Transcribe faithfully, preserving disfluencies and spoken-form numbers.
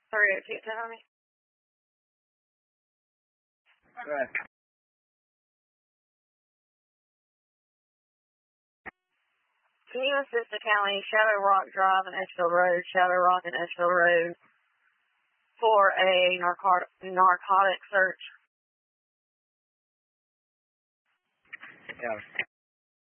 three oh two, tell me. Go ahead. Can you assist the county Shadow Rock Drive and Edgefield Road, Shadow Rock and Edgefield Road for a narcotic, narcotic search? Yeah.